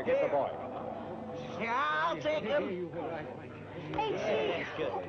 Roger, get the boy. Yeah, I'll take him. Hey, Chief.